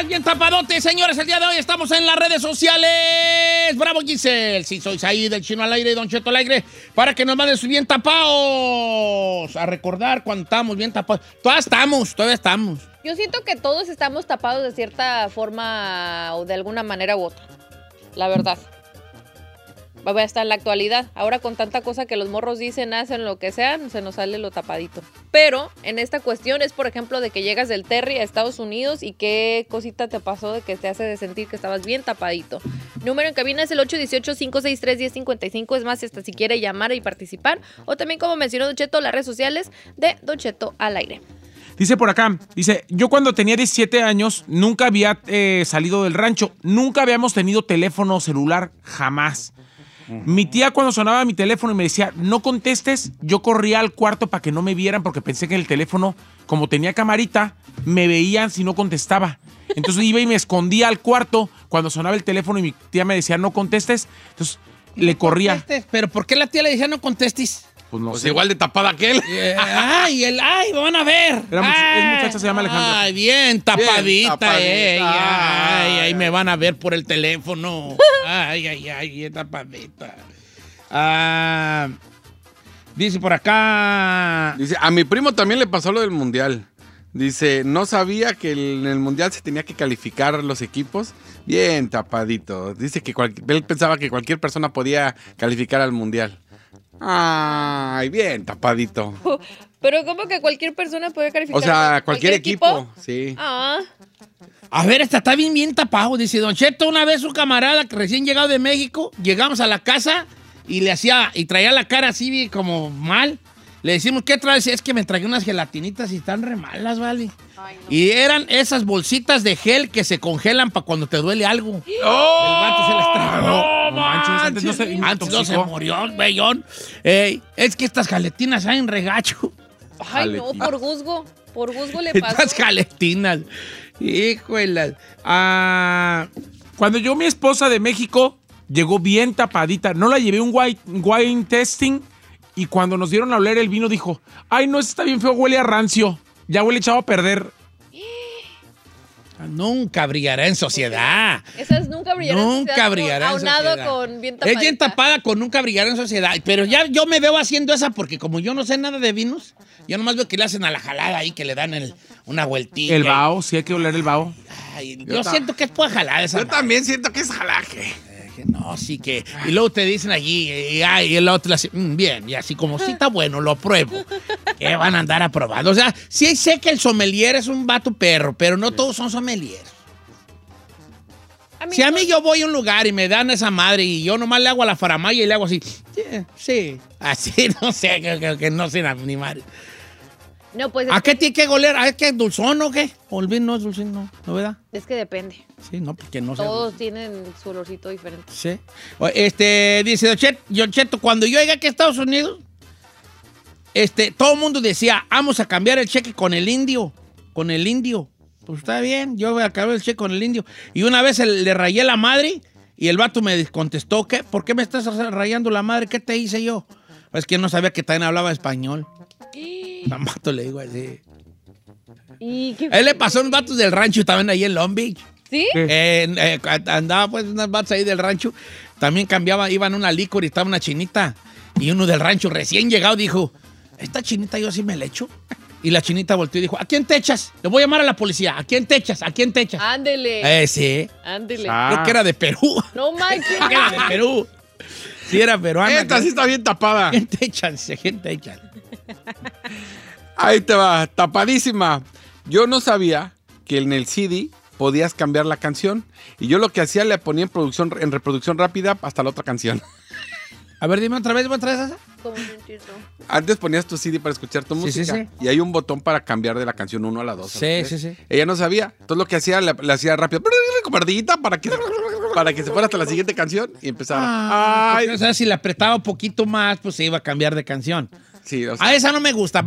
estás bien tapadote, señores. El día de hoy estamos en las redes sociales. Bravo, Giselle. Sí, soy ahí del Chino al Aire y Don Cheto al Aire. Para que nos manden sus bien tapados. A recordar cuando estábamos bien tapados. Todavía estamos. Yo siento que todos estamos tapados de cierta forma o de alguna manera u otra. La verdad. Hasta en la actualidad. Ahora con tanta cosa que los morros dicen, hacen lo que sean, se nos sale lo tapadito. Pero en esta cuestión es, por ejemplo, de que llegas del Terry a Estados Unidos y qué cosita te pasó de que te hace de sentir que estabas bien tapadito. Número en cabina es el 818-563-1055. Es más, hasta si quiere llamar y participar. O también, como mencionó Don Cheto, las redes sociales de Don Cheto al Aire. Dice por acá, yo cuando tenía 17 años nunca había salido del rancho. Nunca habíamos tenido teléfono celular, jamás. Mi tía cuando sonaba mi teléfono y me decía, no contestes, yo corría al cuarto para que no me vieran porque pensé que el teléfono, como tenía camarita, me veían si no contestaba. Entonces iba y me escondía al cuarto cuando sonaba el teléfono y mi tía me decía, no contestes. Entonces le corría. Contestes. ¿Pero por qué la tía le decía no contestes? Pues no Pues sé. igual de tapada aquel. Ay, me van a ver. Es muchacha, se llama Alejandra. Ay, bien tapadita, Bien tapadita. ella. Ay, me van a ver por el teléfono. Ay, bien tapadita. Dice por acá. Dice, a mi primo también le pasó lo del mundial. Dice, no sabía que en el mundial se tenía que calificar los equipos. Bien tapadito. Dice que él pensaba que cualquier persona podía calificar al mundial. Ay, bien tapadito. Pero ¿cómo que cualquier persona puede calificar? O sea, cualquier equipo. Sí. Ah. A ver, está bien tapado. Dice Don Cheto, una vez un camarada que recién llegado de México, llegamos a la casa y traía la cara así como mal. Le decimos, ¿qué traes? Es que me tragué unas gelatinitas y están re malas, ¿vale? Ay, no. Y eran esas bolsitas de gel que se congelan para cuando te duele algo. El vato se las tragó. No manches, Antes no se murió, bellón. Es que estas jaletinas saben regacho. Ay, no, por Guzgo. Por Guzgo le pasó. Estas jaletinas. Híjolas. Cuando llegó mi esposa de México, llegó bien tapadita. No la llevé un wine testing y cuando nos dieron a oler el vino dijo, ay, no, está bien feo, huele a rancio. Ya huele echado a perder. Nunca brillará en sociedad. Esas nunca brillarán en sociedad. Nunca brillará en sociedad. Aunado con bien tapadita. Es bien tapada con nunca brillará en sociedad. Pero ya yo me veo haciendo esa porque como yo no sé nada de vinos, yo nomás veo que le hacen a la jalada ahí, que le dan una vueltita. El vaho, sí hay que oler el vaho. Ay, yo siento que es por jalar esa. Yo también siento que es jalaje. No, sí que... Y luego te dicen allí, y el otro le hace, bien, y así como, sí está bueno, lo pruebo. Que van a andar aprobando. O sea, sí sé que el sommelier es un vato perro, pero no todos son sommeliers. Si a mí yo voy a un lugar y me dan esa madre y yo nomás le hago a la faramaya y le hago así, sí, así, no sé, que no sé ni madre. No, pues ¿A qué tiene que oler? ¿A qué es dulzón o qué? O el vino no es dulzón, ¿no, verdad? es que depende. Sí, no, porque no sé. Todos tienen su olorcito diferente. Sí. Dice Don Cheto, cuando yo llegué aquí a Estados Unidos, todo el mundo decía, vamos a cambiar el cheque con el indio. Con el indio. Pues está bien, yo voy a cambiar el cheque con el indio. Y una vez le rayé la madre y el vato me contestó, ¿por qué me estás rayando la madre? ¿Qué te hice yo? Es que no sabía que también hablaba español. El vato le digo así. ¿Y qué? A él le pasó a unos vatos del rancho también ahí en Long Beach. ¿Sí? Andaba pues unas vatos ahí del rancho. También iban a una licor y estaba una chinita. Y uno del rancho recién llegado dijo, esta chinita yo sí me la echo. Y la chinita volteó y dijo, ¿a quién te echas? Le voy a llamar a la policía. ¿A quién te echas? ¿A quién te echas? Ándele. Sí. Ándele. Creo que era de Perú. No manches. Creo que era de Perú. Sí, era peruana. Esta sí está bien tapada. ¿A quién te echan? ¿A quién te echan? Ahí te va, tapadísima. Yo no sabía que en el CD podías cambiar la canción. Y yo lo que hacía le ponía en reproducción rápida hasta la otra canción. A ver, dime otra vez esa. ¿Cómo sentiste? Antes ponías tu CD para escuchar tu música. sí. Y hay un botón para cambiar de la canción 1 a la 2. Sí. Ella no sabía. Entonces lo que hacía, le hacía rápido. Como ardillita para que se fuera hasta la siguiente canción y empezara. O sea, si le apretaba un poquito más, pues se iba a cambiar de canción. Sí, o sea, A esa no me gusta.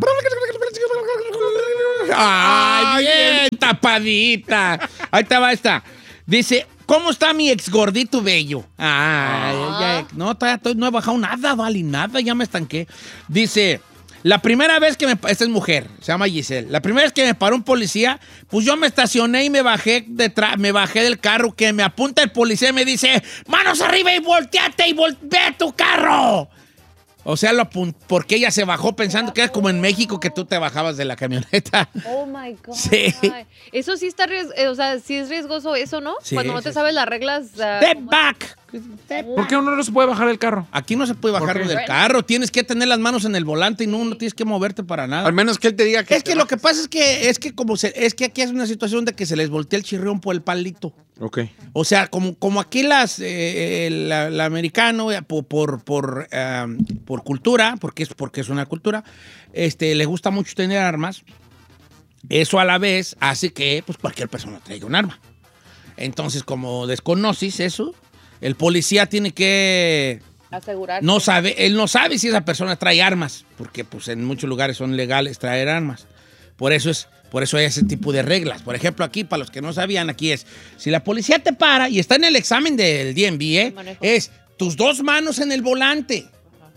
¡Ay, bien tapadita! Ahí te va esta. Dice, ¿cómo está mi ex gordito bello? No, todavía no he bajado nada, vale, nada, ya me estanqué. Dice, La primera vez que esta es mujer, se llama Giselle. La primera vez que me paró un policía, pues yo me estacioné y me bajé del carro, que me apunta el policía y me dice, manos arriba y volteate y ve a tu carro. O sea, porque ella se bajó pensando que era como en México, que tú te bajabas de la camioneta. Oh my God. Sí. Eso sí está o sea, sí es riesgoso eso, ¿no? Sí, Cuando no te sabes las reglas. Step back. ¿Por qué uno no se puede bajar del carro? Aquí no se puede bajar qué? del carro. Tienes que tener las manos en el volante y no tienes que moverte para nada. Al menos que él te diga que... Es que lo que pasa es que aquí es una situación de que se les voltea el chirrión por el palito. Ok. O sea, como aquí el americano, por cultura, porque es una cultura, le gusta mucho tener armas. Eso a la vez hace que pues, cualquier persona traiga un arma. Entonces, como desconoces eso, el policía tiene que asegurar. Él no sabe si esa persona trae armas, porque pues en muchos lugares son legales traer armas. Por eso hay ese tipo de reglas. Por ejemplo, aquí, para los que no sabían, aquí es, si la policía te para, y está en el examen del DMV, es tus 2 manos en el volante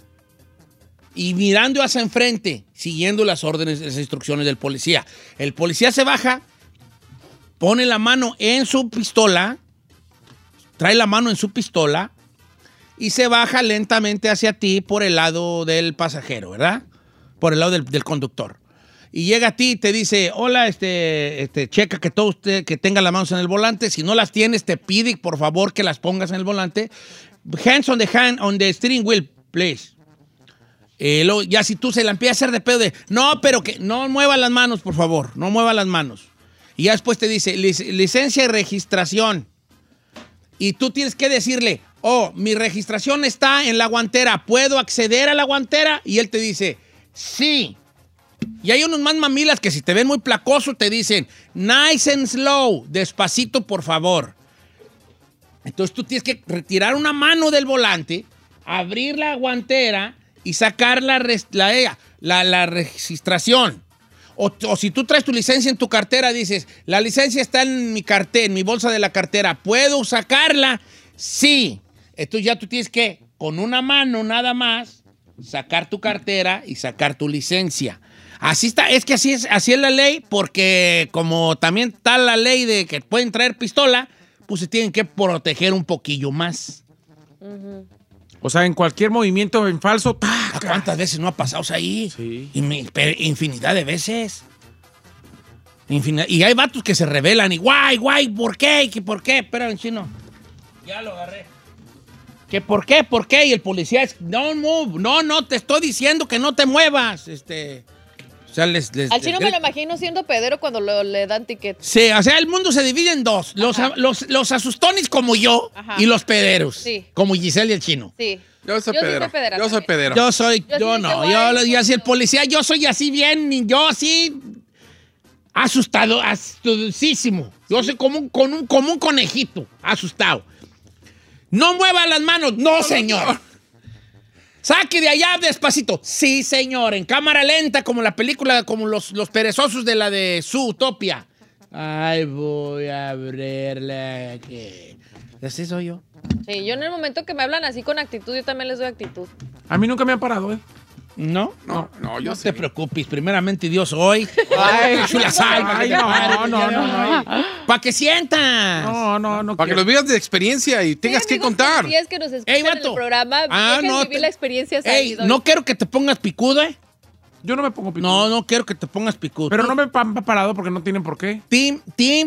y mirando hacia enfrente, siguiendo las órdenes, las instrucciones del policía. El policía se baja, pone la mano en su pistola, trae la mano en su pistola y se baja lentamente hacia ti por el lado del pasajero, ¿verdad? Por el lado del conductor. Y llega a ti y te dice, hola, checa que todo usted que tenga las manos en el volante. Si no las tienes, te pide, por favor, que las pongas en el volante. Hands on the steering wheel, please. Ya si tú se la empiezas a hacer de pedo de, no, pero que no mueva las manos, por favor, no mueva las manos. Y ya después te dice, licencia y registración. Y tú tienes que decirle, mi registración está en la guantera, ¿puedo acceder a la guantera? Y él te dice, sí. Y hay unos más mamilas que si te ven muy placoso te dicen, nice and slow, despacito, por favor. Entonces tú tienes que retirar una mano del volante, abrir la guantera y sacar la registración. O si tú traes tu licencia en tu cartera, dices, la licencia está en mi cartera, en mi bolsa de la cartera, ¿puedo sacarla? Sí. Entonces ya tú tienes que, con una mano nada más, sacar tu cartera y sacar tu licencia. Así está, es que así es la ley, porque como también está la ley de que pueden traer pistola, pues se tienen que proteger un poquillo más. O sea, en cualquier movimiento en falso, ¡tac! ¿Cuántas veces no ha pasado ahí? Sí. Infinidad de veces. Y hay vatos que se rebelan y, guay, ¿por qué? ¿Por qué? Espera, chino. Ya lo agarré. ¿Que por qué? ¿Por qué? Y el policía es, don't move. No, te estoy diciendo que no te muevas. O sea, al chino me lo imagino siendo pedero cuando le dan ticket. Sí, o sea, el mundo se divide en dos. Los asustones como yo. Ajá. Y los pederos. Sí. Como Giselle y el chino. Sí. Yo soy pedero. Yo soy pedero. Yo así el policía, yo soy así bien, yo así asustadísimo. Yo soy como un conejito, asustado. No mueva las manos. No, señor. Saque de allá despacito. Sí, señor. En cámara lenta, como la película, como los perezosos de la de Zootopia. Ay, voy a abrirle aquí. Así soy yo. Sí, yo en el momento que me hablan así con actitud, yo también les doy actitud. A mí nunca me han parado, ¿eh? ¿No? No, yo no te preocupes. Primeramente Dios hoy. Ay, chula salva. Ay, no. Para que sientas. No. Para que los vivas de experiencia y tengas que contar. Si es que nos escuchan en el programa, vivir la experiencia. No quiero que te pongas picudo, ¿eh? Yo no me pongo picudo. No quiero que te pongas picudo. Pero no me han parado porque no tienen por qué. Team,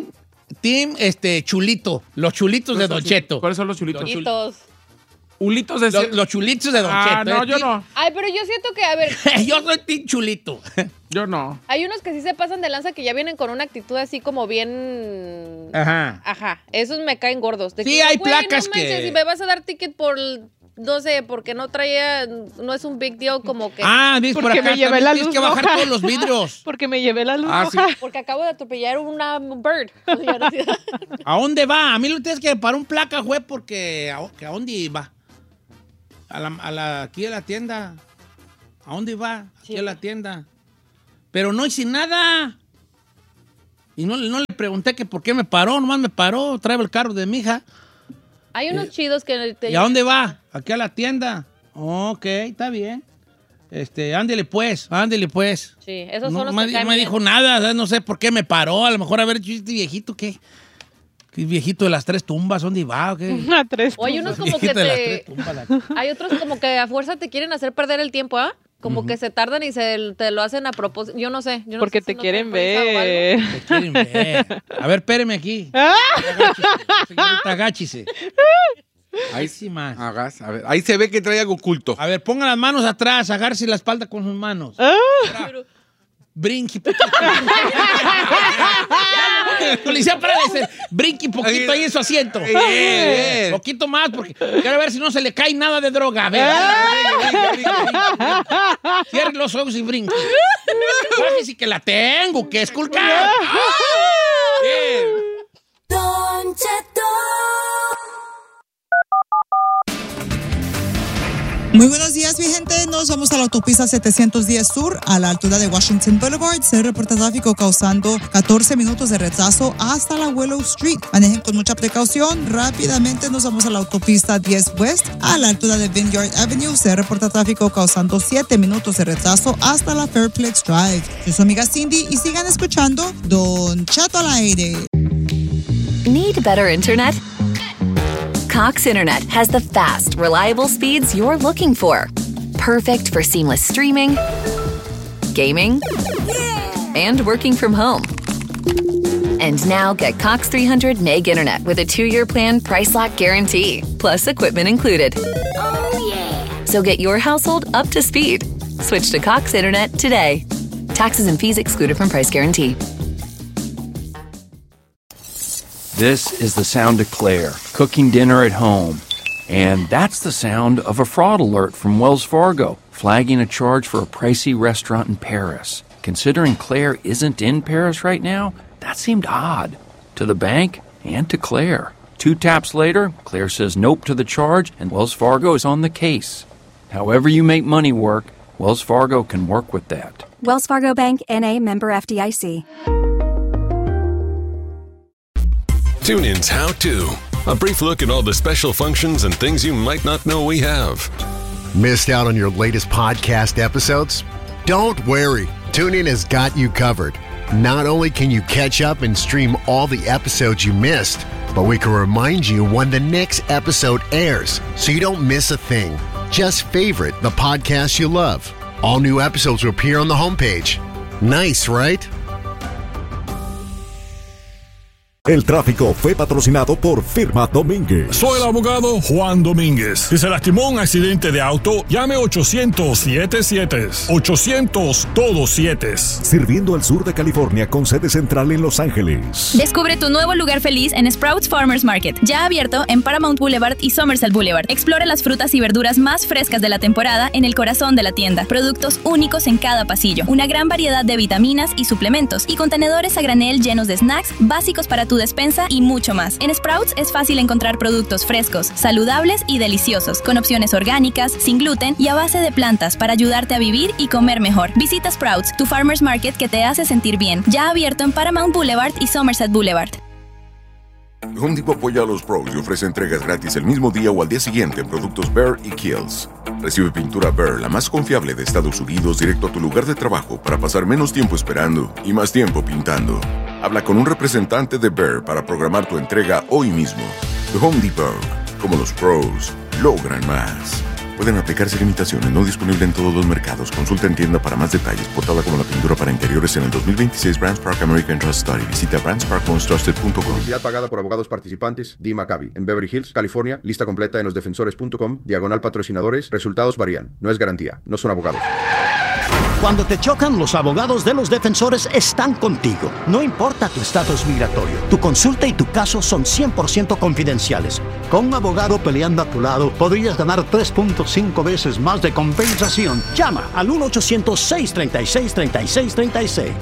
chulito. Los chulitos de Don Cheto. ¿Cuáles son los chulitos? Ulitos de los chulitos de Don Cheto. No, yo no. Ay, pero yo siento que, a ver. Yo soy team chulito. Yo no. Hay unos que sí se pasan de lanza que ya vienen con una actitud así como bien. Ajá. Esos me caen gordos. Sí, hay placas no manches, que. Si me vas a dar ticket por. No sé, porque no es un big deal como que. Dice por acá, me llevé la luz tienes que bajar roja. todos los vidrios. Porque me llevé la luz roja. Sí. Porque acabo de atropellar una bird. ¿A dónde va? A mí lo tienes que parar un placa, güey, porque ¿a dónde iba? Aquí a la tienda. ¿A dónde va? Aquí a la tienda. Pero no hice nada. Y no le pregunté que por qué me paró, nomás me paró, trae el carro de mi hija. Hay unos chidos que ¿Y a dónde va? Aquí a la tienda. Ok, está bien. Ándele pues. Sí, esos No son los me, que caen no me bien. dijo nada, no sé por qué me paró. A lo mejor, a ver, este viejito, ¿qué? ¿Qué viejito de las 3 tumbas? ¿Dónde va? ¿Qué? Una 3. Oye, unos como que Viejito de las 3 tumbas. Hay otros como que a fuerza te quieren hacer perder el tiempo, ¿ah? Como que se tardan y te lo hacen a propósito. Yo no sé. Porque sé te si no quieren tengo prisa o algo. ver. Te quieren ver. A ver, espéreme aquí. Señorita, agáchese. Ahí Sí, más. hagas, a ver, ahí se ve que trae algo oculto. A ver, ponga las manos atrás, agárrese la espalda con sus manos. Brinqui poquito. Policía, para de ser. Brinqui poquito ahí en su asiento. Bien. Poquito más, porque quiero ver si no se le cae nada de droga. A ver. Cierre los ojos y brinqui. Fíjese que la tengo, que esculcar. Bien. Don Cheto. Muy buenos días, mi gente. Nos vamos a la autopista 710 Sur, a la altura de Washington Boulevard. Se reporta tráfico causando 14 minutos de retraso hasta la Willow Street. Manejen con mucha precaución. Rápidamente nos vamos a la autopista 10 West, a la altura de Vineyard Avenue. Se reporta tráfico causando 7 minutos de retraso hasta la Fairplex Drive. Yo soy amiga Cindy y sigan escuchando Don Cheto al aire. Need better internet? Cox Internet has the fast, reliable speeds you're looking for. Perfect for seamless streaming, gaming, and working from home. And now get Cox 300 Meg Internet with a 2-year plan price lock guarantee, plus equipment included. Oh, yeah. So get your household up to speed. Switch to Cox Internet today. Taxes and fees excluded from price guarantee. This is the sound of Claire, cooking dinner at home. And that's the sound of a fraud alert from Wells Fargo, flagging a charge for a pricey restaurant in Paris. Considering Claire isn't in Paris right now, that seemed odd. To the bank and to Claire. 2 taps later, Claire says nope to the charge, and Wells Fargo is on the case. However you make money work, Wells Fargo can work with that. Wells Fargo Bank, N.A., member FDIC. TuneIn's How To. A brief look at all the special functions and things you might not know we have. Missed out on your latest podcast episodes? Don't worry. TuneIn has got you covered. Not only can you catch up and stream all the episodes you missed, but we can remind you when the next episode airs so you don't miss a thing. Just favorite the podcast you love. All new episodes will appear on the homepage. Nice, right? El tráfico fue patrocinado por Firma Domínguez. Soy el abogado Juan Domínguez. Si se lastimó en un accidente de auto, llame 800-77. 800 todos 7. Sirviendo al sur de California con sede central en Los Ángeles. Descubre tu nuevo lugar feliz en Sprouts Farmers Market, ya abierto en Paramount Boulevard y Somerset Boulevard. Explora las frutas y verduras más frescas de la temporada en el corazón de la tienda. Productos únicos en cada pasillo. Una gran variedad de vitaminas y suplementos y contenedores a granel llenos de snacks básicos para tu despensa y mucho más. En Sprouts es fácil encontrar productos frescos, saludables y deliciosos, con opciones orgánicas, sin gluten y a base de plantas para ayudarte a vivir y comer mejor. Visita Sprouts, tu farmers market que te hace sentir bien, ya abierto en Paramount Boulevard y Somerset Boulevard. Home Depot apoya a los pros y ofrece entregas gratis el mismo día o al día siguiente en productos Behr y Kiehl's. Recibe pintura Behr, la más confiable de Estados Unidos, directo a tu lugar de trabajo para pasar menos tiempo esperando y más tiempo pintando. Habla con un representante de Behr para programar tu entrega hoy mismo. The Home Depot, como los pros, logran más. Pueden aplicarse limitaciones, no disponible en todos los mercados. Consulta en tienda para más detalles. Portada como la pintura para interiores en el 2026 Brands Park American Trust Study. Visita brandsparkhomestrusted.com. Publicidad pagada por abogados participantes. Dee Maccabi. En Beverly Hills, California. Lista completa en losdefensores.com. /patrocinadores. Resultados varían. No es garantía. No son abogados. Cuando te chocan, los abogados de los defensores están contigo. No importa tu estatus migratorio, tu consulta y tu caso son 100% confidenciales. Con un abogado peleando a tu lado, podrías ganar 3.5 veces más de compensación. Llama al 1-800-636-3636.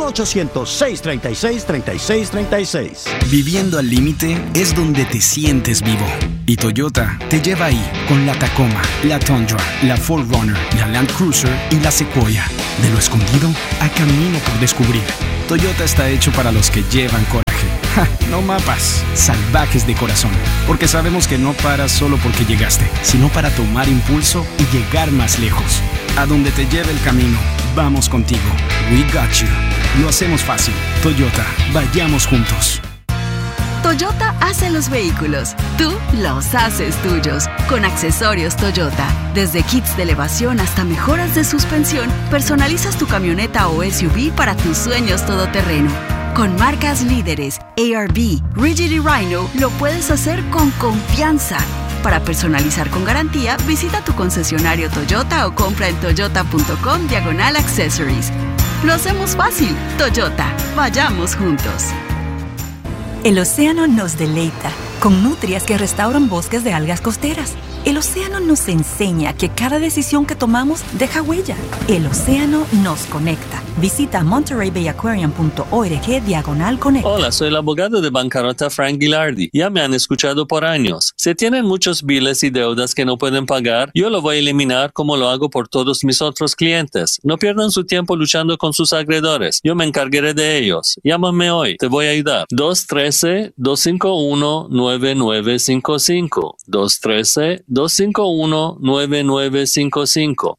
1-800-636-3636. Viviendo al límite es donde te sientes vivo. Y Toyota te lleva ahí con la Tacoma, la Tundra, la 4Runner, la Land Cruiser y la Sequoia. De lo escondido a camino por descubrir. Toyota está hecho para los que llevan coraje. ¡Ja! No mapas, salvajes de corazón. Porque sabemos que no paras solo porque llegaste, sino para tomar impulso y llegar más lejos. A donde te lleve el camino, vamos contigo. We got you. Lo hacemos fácil. Toyota, vayamos juntos. Toyota hace los vehículos, tú los haces tuyos, con accesorios Toyota. Desde kits de elevación hasta mejoras de suspensión, personalizas tu camioneta o SUV para tus sueños todoterreno. Con marcas líderes, ARB, Rigid y Rhino, lo puedes hacer con confianza. Para personalizar con garantía, visita tu concesionario Toyota o compra en toyota.com/accessories. Lo hacemos fácil. Toyota, vayamos juntos. El océano nos deleita con nutrias que restauran bosques de algas costeras. El océano nos enseña que cada decisión que tomamos deja huella. El océano nos conecta. Visita montereybayaquarium.org/connect. Hola, soy el abogado de bancarrota Frank Gilardi. Ya me han escuchado por años. Si tienen muchos biles y deudas que no pueden pagar, yo lo voy a eliminar como lo hago por todos mis otros clientes. No pierdan su tiempo luchando con sus acreedores. Yo me encargaré de ellos. Llámame hoy. Te voy a ayudar. 213-251-9955. 213-251-9955.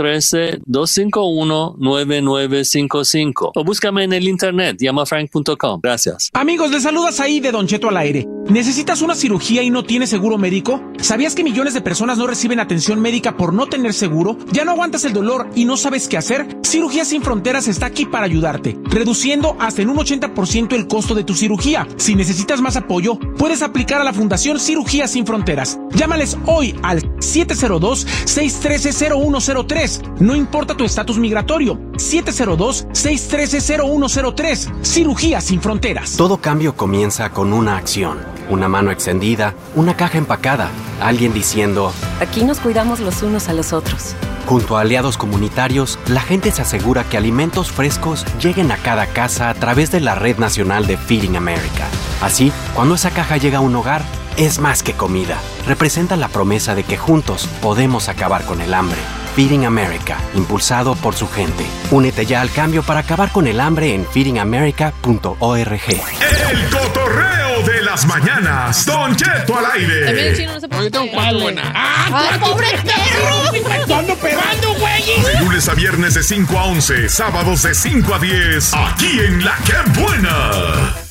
213-251-9955. O búscame en el internet, llamafrank.com. Gracias. Amigos, les saludas ahí de Don Cheto al aire. ¿Necesitas una cirugía y no tienes seguro médico? ¿Sabías que millones de personas no reciben atención médica por no tener seguro? ¿Ya no aguantas el dolor y no sabes qué hacer? Cirugía Sin Fronteras está aquí para ayudarte, reduciendo hasta en un 80% el costo de tu cirugía. Si necesitas más apoyo, puedes aplicar a la Fundación Cirugía Sin Fronteras. Llámales hoy al 702-613-0103. No importa tu estatus migratorio. 702-613-0103. Cirugía Sin Fronteras. Todo cambio comienza con una acción. Una mano extendida, una caja empacada, alguien diciendo: aquí nos cuidamos los unos a los otros. Junto a aliados comunitarios, la gente se asegura que alimentos frescos lleguen a cada casa a través de la Red Nacional de Feeding America. Así, cuando esa caja llega a un hogar, es más que comida. Representa la promesa de que juntos podemos acabar con el hambre. Feeding America, impulsado por su gente. Únete ya al cambio para acabar con el hambre en feedingamerica.org. El cotorreo de las mañanas. Don Cheto al aire. También el chino no se puede. Ahorita un cuarto buena. ¡Ay, pobre perro! ¡Tú ando pegando, güey! De lunes a viernes de 5 a 11, sábados de 5 a 10, aquí en La Que Buena.